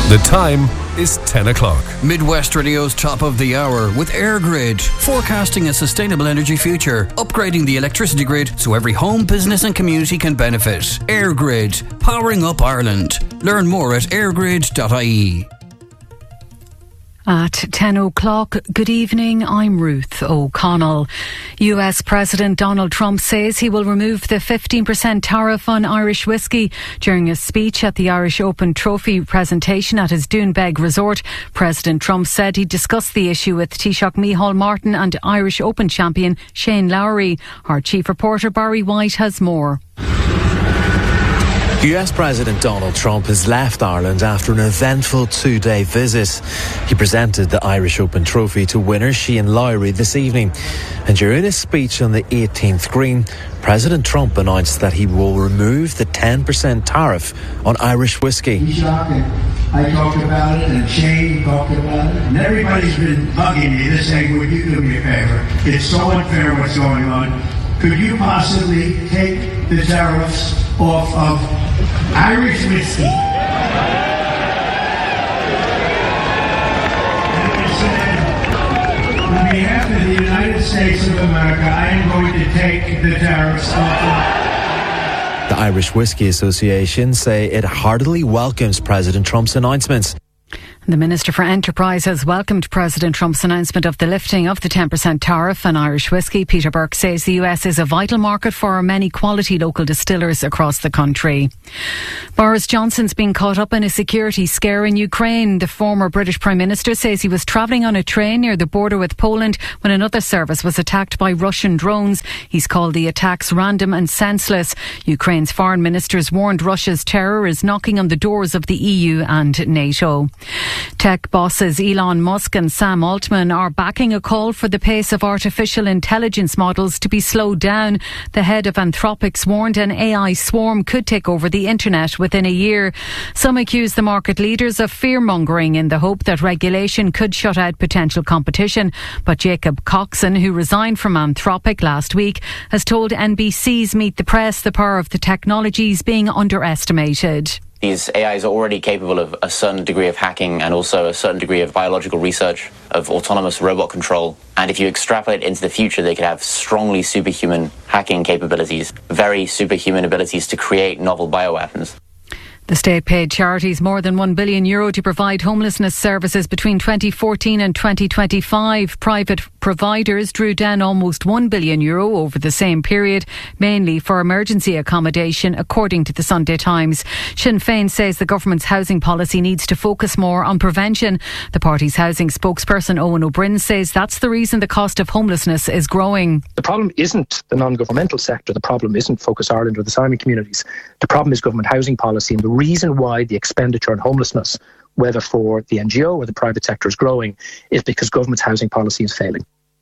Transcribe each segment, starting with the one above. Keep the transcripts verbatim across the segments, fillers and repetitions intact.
The time is ten o'clock. Midwest Radio's top of the hour with AirGrid, forecasting a sustainable energy future, upgrading the electricity grid so every home, business and community can benefit. AirGrid, powering up Ireland. Learn more at airgrid dot I E. At ten o'clock, good evening, I'm Ruth O'Connell. U S President Donald Trump says he will remove the fifteen percent tariff on Irish whiskey. During a speech at the Irish Open Trophy presentation at his Doonbeg resort, President Trump said he discussed the issue with Taoiseach Micheál Martin and Irish Open champion Shane Lowry. Our chief reporter Barry White has more. U S President Donald Trump has left Ireland after an eventful two-day visit. He presented the Irish Open Trophy to winner Shane Lowry this evening. And during his speech on the eighteenth green, President Trump announced that he will remove the ten percent tariff on Irish whiskey. I talked about it, and Shane talked about it, and everybody's been bugging me. They're saying, would you do me a favor? It's so unfair what's going on. Could you possibly take the tariffs off of Irish whiskey? And I said, on behalf of the United States of America, I am going to take the tariffs off of... The Irish Whiskey Association say it heartily welcomes President Trump's announcements. The Minister for Enterprise has welcomed President Trump's announcement of the lifting of the ten percent tariff on Irish whiskey. Peter Burke says the U S is a vital market for many quality local distillers across the country. Boris Johnson's been caught up in a security scare in Ukraine. The former British Prime Minister says he was travelling on a train near the border with Poland when another service was attacked by Russian drones. He's called the attacks random and senseless. Ukraine's foreign ministers warned Russia's terror is knocking on the doors of the E U and NATO. Tech bosses Elon Musk and Sam Altman are backing a call for the pace of artificial intelligence models to be slowed down. The head of Anthropic's warned an A I swarm could take over the internet within a year. Some accuse the market leaders of fear-mongering in the hope that regulation could shut out potential competition. But Jacob Coxon, who resigned from Anthropic last week, has told N B C's Meet the Press the power of the technology is being underestimated. These A Is are already capable of a certain degree of hacking and also a certain degree of biological research, of autonomous robot control. And if you extrapolate into the future, they could have strongly superhuman hacking capabilities, very superhuman abilities to create novel bioweapons. The state paid charities more than one billion euro to provide homelessness services between twenty fourteen and twenty twenty-five. Private providers drew down almost one billion euro over the same period, mainly for emergency accommodation, according to the Sunday Times. Sinn Féin says the government's housing policy needs to focus more on prevention. The party's housing spokesperson Owen O'Brien says that's the reason the cost of homelessness is growing. The problem isn't the non-governmental sector. The problem isn't Focus Ireland or the Simon communities. The problem is government housing policy, and the reason why the expenditure on homelessness, whether for the N G O or the private sector, is growing is because government's housing policy is failing.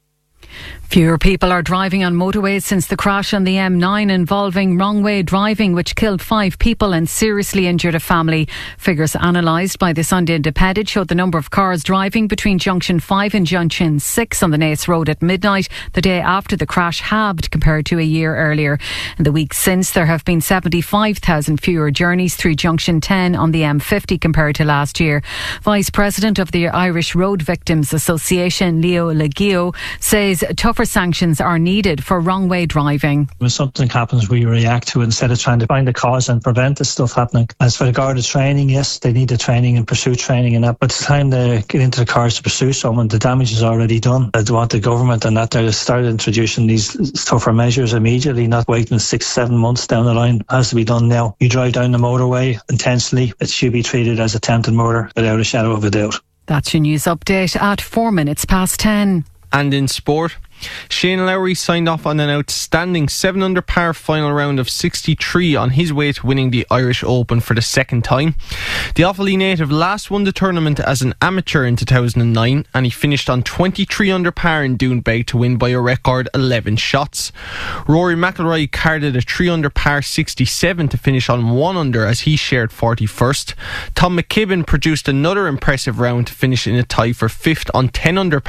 Fewer people are driving on motorways since the crash on the M nine involving wrong-way driving, which killed five people and seriously injured a family. Figures analysed by the Sunday Independent showed the number of cars driving between Junction five and Junction six on the Naas Road at midnight the day after the crash halved compared to a year earlier. In the week since, there have been seventy-five thousand fewer journeys through Junction ten on the M fifty compared to last year. Vice President of the Irish Road Victims Association, Leo Legio, says tougher sanctions are needed for wrong-way driving. When something happens, we react to it instead of trying to find the cause and prevent this stuff happening. As for the Garda training, yes, they need the training and pursuit training and that, but the time they get into the cars to pursue someone, the damage is already done. I want the government and that they start introducing these tougher measures immediately, not waiting six, seven months down the line. It has to be done now. You drive down the motorway intensely, it should be treated as attempted murder without a shadow of a doubt. That's your news update at four minutes past ten. And in sport, Shane Lowry signed off on an outstanding seven under par final round of sixty-three on his way to winning the Irish Open for the second time. The Offaly native last won the tournament as an amateur in two thousand nine, and he finished on twenty-three under par in Doonbeg to win by a record eleven shots. Rory McIlroy carded a three under par sixty-seven to finish on one under as he shared forty-first. Tom McKibben produced another impressive round to finish in a tie for fifth on ten under par.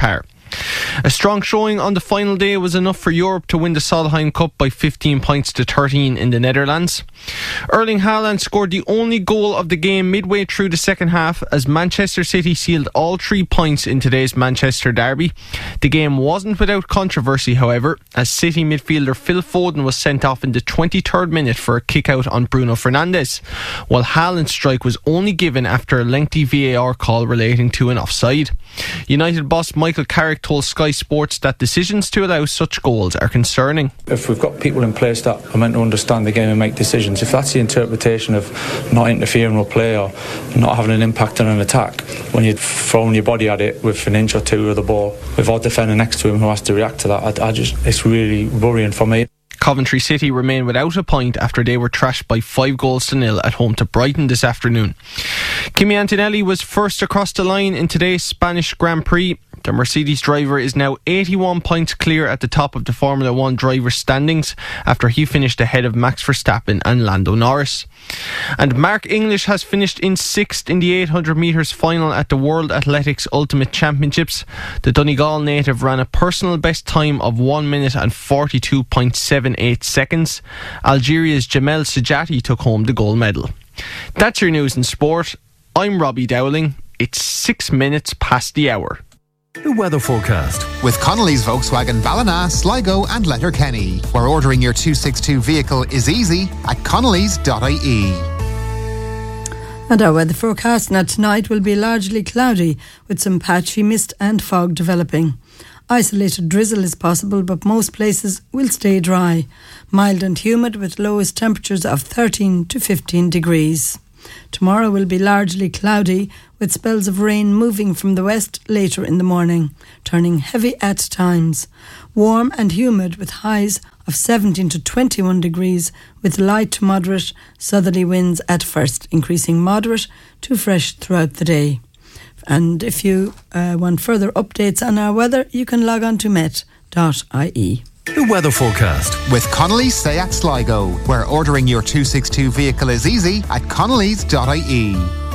A strong showing on the final day was enough for Europe to win the Solheim Cup by fifteen points to thirteen in the Netherlands. Erling Haaland scored the only goal of the game midway through the second half as Manchester City sealed all three points in today's Manchester derby. The game wasn't without controversy, however, as City midfielder Phil Foden was sent off in the twenty-third minute for a kick-out on Bruno Fernandes, while Haaland's strike was only given after a lengthy V A R call relating to an offside. United boss Michael Carrick told Sky Sports that decisions to allow such goals are concerning. If we've got people in place that are meant to understand the game and make decisions, if that's the interpretation of not interfering with play or not having an impact on an attack, when you're throwing your body at it with an inch or two of the ball, with our defender next to him who has to react to that, I, I just it's really worrying for me. Coventry City remain without a point after they were trashed by five goals to nil at home to Brighton this afternoon. Kimi Antonelli was first across the line in today's Spanish Grand Prix. The Mercedes driver is now eighty-one points clear at the top of the Formula One driver standings after he finished ahead of Max Verstappen and Lando Norris. And Mark English has finished in sixth in the eight hundred metres final at the World Athletics Ultimate Championships. The Donegal native ran a personal best time of one minute and forty-two point seven eight seconds. Algeria's Jamel Sajati took home the gold medal. That's your news in sport. I'm Robbie Dowling. It's six minutes past the hour. The weather forecast with Connolly's Volkswagen Ballina, Sligo and Letterkenny, where ordering your two sixty-two vehicle is easy at connellys dot I E. And our weather forecast now tonight will be largely cloudy with some patchy mist and fog developing. Isolated drizzle is possible, but most places will stay dry. Mild and humid with lowest temperatures of thirteen to fifteen degrees. Tomorrow will be largely cloudy with spells of rain moving from the west later in the morning, turning heavy at times. Warm and humid with highs of seventeen to twenty-one degrees with light to moderate southerly winds at first, increasing moderate to fresh throughout the day. And if you uh, want further updates on our weather, you can log on to met dot I E. The weather forecast with Connolly's Say at Sligo, where ordering your two sixty-two vehicle is easy at connellys dot I E.